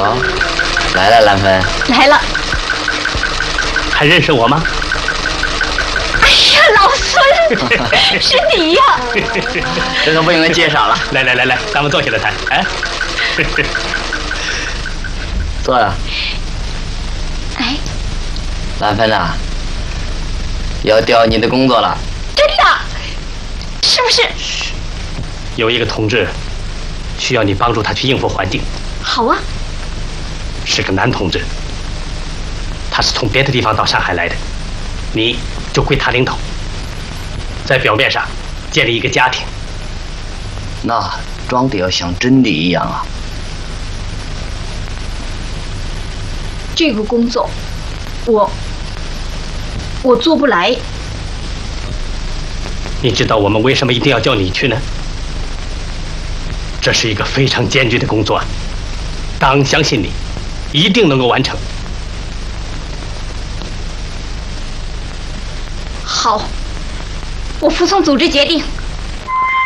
哦，来了，兰芬。 来了。 还认识我吗？ 哎呀，老孙，是你呀！ 这个不用介绍了。 来，咱们坐下来谈。哎， 坐了。 哎， 兰芬啊，要调你的工作了。 真的？是不是？ 有一个同志需要你帮助他去应付环境。 好啊。 是个男同志，他是从别的地方到上海来的，你就归他领导，在表面上建立一个家庭。 那装的要像真的一样啊。 这个工作，我做不来。 你知道我们为什么一定要叫你去呢？这是一个非常艰巨的工作，党相信你，一定能够完成。 好，我服从组织决定。